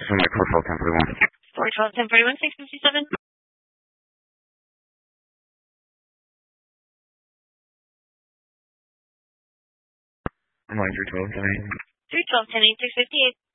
This is my profile 1041. 412 1041 657. I'm line 312 10 312 10 658.